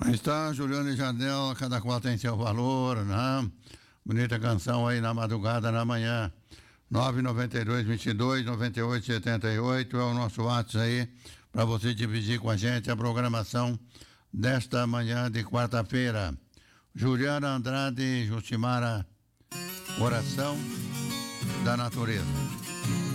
Aí está Juliane Jardel, cada qual tem seu valor, né? Bonita canção aí na madrugada, na manhã. 992-22-98-78 é o nosso WhatsApp aí, para você dividir com a gente a programação desta manhã de quarta-feira. Juliana Andrade, Justimara, Coração da Natureza.